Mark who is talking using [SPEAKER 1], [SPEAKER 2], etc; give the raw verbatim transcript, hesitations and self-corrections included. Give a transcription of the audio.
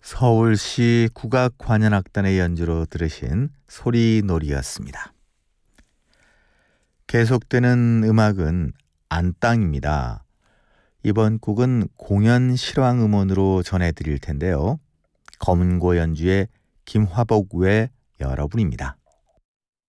[SPEAKER 1] 서울시 국악관현악단의 연주로 들으신 소리놀이였습니다. 계속되는 음악은 안땅입니다. 이번 곡은 공연 실황 음원으로 전해드릴 텐데요. 검은고 연주의 김화복 외 여러분입니다.